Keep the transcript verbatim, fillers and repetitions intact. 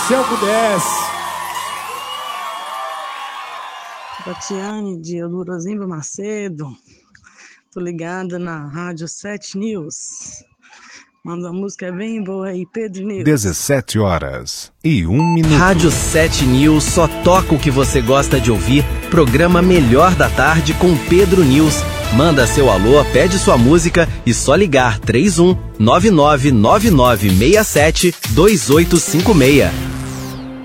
Se eu pudesse. Tatiane de Eudorosimba Macedo. Tô ligada na Rádio sete News. Manda uma música bem boa aí, Pedro News. dezessete horas e um minuto. Rádio sete News só toca o que você gosta de ouvir. Programa Melhor da Tarde com Pedro News. Manda seu alô, pede sua música e só ligar três um nove nove nove nove seis sete dois oito cinco seis.